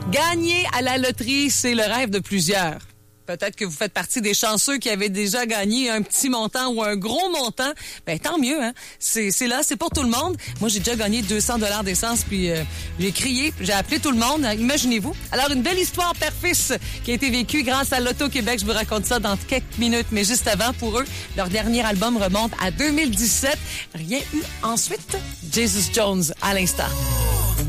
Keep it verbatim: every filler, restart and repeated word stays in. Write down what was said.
Gagner à la loterie, c'est le rêve de plusieurs. Peut-être que vous faites partie des chanceux qui avaient déjà gagné un petit montant ou un gros montant. Ben tant mieux, hein. C'est, c'est là, c'est pour tout le monde. Moi, j'ai déjà gagné deux cents dollars d'essence, puis euh, j'ai crié, j'ai appelé tout le monde. Imaginez-vous. Alors, une belle histoire père-fils qui a été vécue grâce à l'Auto-Québec. Je vous raconte ça dans quelques minutes. Mais juste avant, pour eux, leur dernier album remonte à deux mille dix-sept. Rien eu ensuite. Jesus Jones, à l'instant.